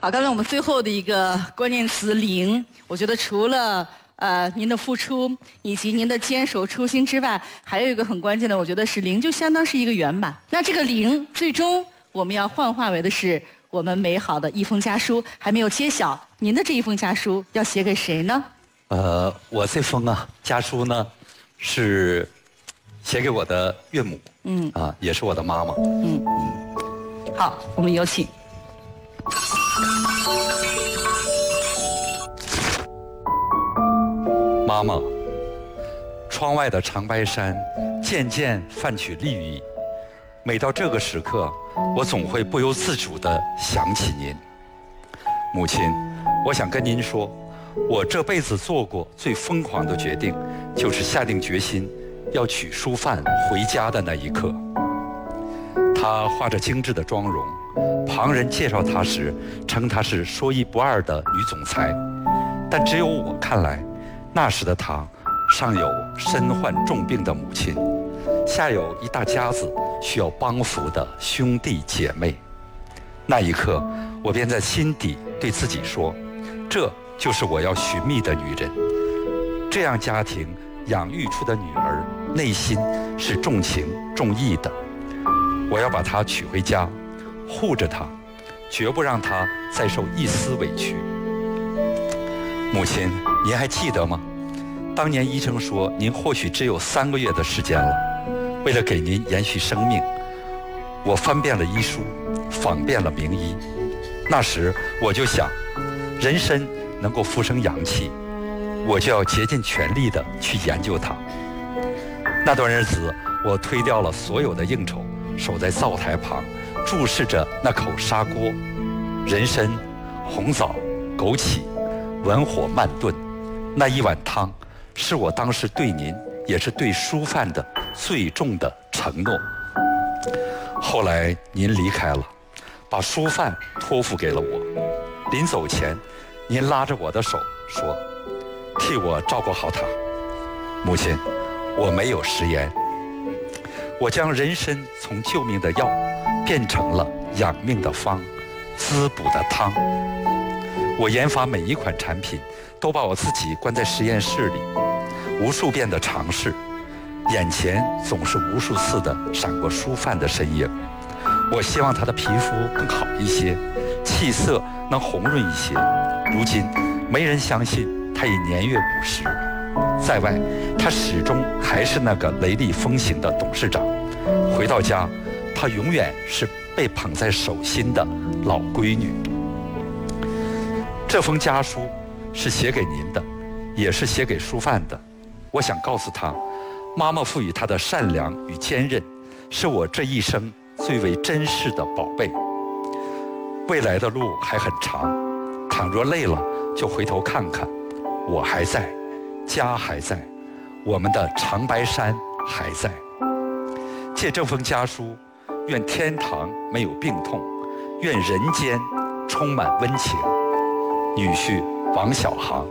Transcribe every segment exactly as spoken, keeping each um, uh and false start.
好，刚才我们最后的一个关键词"零"，我觉得除了呃您的付出以及您的坚守初心之外，还有一个很关键的，我觉得是"零"就相当是一个圆满。那这个"零"最终我们要幻化为的是我们美好的一封家书，还没有揭晓，您的这一封家书要写给谁呢？ 呃，我这封啊家书呢，是写给我的岳母，嗯，啊，也是我的妈妈， 嗯，好，我们有请。 妈妈，窗外的长白山渐渐泛起绿意，每到这个时刻，我总会不由自主地想起您。母亲，我想跟您说，我这辈子做过最疯狂的决定，就是下定决心要娶淑范回家的那一刻。她画着精致的妆容，旁人介绍她时称她是说一不二的女总裁，但只有我看来，那时的她上有身患重病的母亲，下有一大家子需要帮扶的兄弟姐妹。那一刻，我便在心底对自己说，这就是我要寻觅的女人。这样家庭养育出的女儿，内心是重情重义的。我要把她娶回家，护着她，绝不让她再受一丝委屈。母亲，您还记得吗？当年医生说您或许只有三个月的时间了。为了给您延续生命，我翻遍了医书，访遍了名医。那时我就想，人参能够复生阳气，我就要竭尽全力地去研究它。那段日子，我推掉了所有的应酬，守在灶台旁，注视着那口砂锅，人参、红枣、枸杞，文火慢炖。那一碗汤，是我当时对您，也是对淑范的最重的承诺。后来您离开了，把淑范托付给了我。临走前，您拉着我的手说，替我照顾好她。母亲，我没有食言，我将人参从救命的药变成了养命的方，滋补的汤。我研发每一款产品，都把我自己关在实验室里，无数遍的尝试，眼前总是无数次的闪过淑范的身影。我希望她的皮肤更好一些，气色能红润一些。如今没人相信她已年逾五十，在外她始终还是那个雷厉风行的董事长，回到家她永远是被捧在手心的老闺女。这封家书是写给您的，也是写给淑范的。我想告诉她，妈妈赋予她的善良与坚韧，是我这一生最为珍视的宝贝。未来的路还很长，倘若累了，就回头看看，我还在，家还在，我们的长白山还在。借这封家书，愿天堂没有病痛，愿人间充满温情。女婿王小航。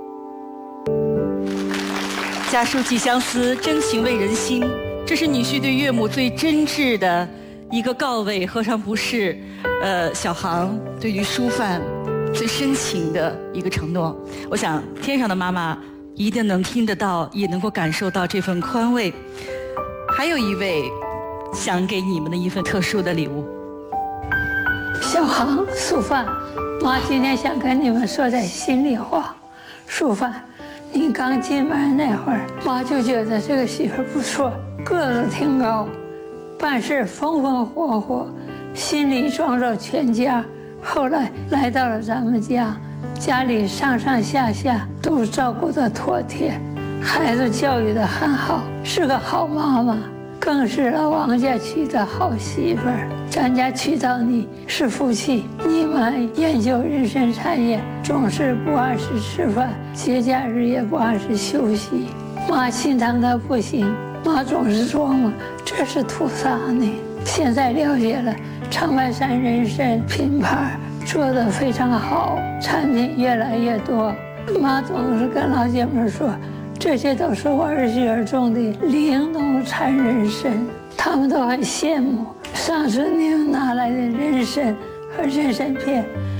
家书寄相思，真情为人心。这是女婿对岳母最真挚的一个告慰，何尝不是呃小航对于淑范最深情的一个承诺？我想天上的妈妈一定能听得到，也能够感受到这份宽慰。还有一位想给你们的一份特殊的礼物。 小航、淑范，妈今天想跟你们说点心里话。淑范，你刚进门那会儿，妈就觉得这个媳妇不错，个子挺高，办事风风火火，心里装着全家。后来来到了咱们家，家里上上下下都照顾得妥帖，孩子教育得很好，是个好妈妈，更是老王家娶的好媳妇儿。咱家娶到你是福气。你们研究人参产业，总是不按时吃饭，节假日也不按时休息。妈心疼的不行，妈总是琢磨这是图啥呢？现在了解了，长白山人参品牌做得非常好，产品越来越多。妈总是跟老姐妹说，这些都是我儿媳妇种的玲珑产人参，他们都很羡慕。上次你们拿来的人参和人参片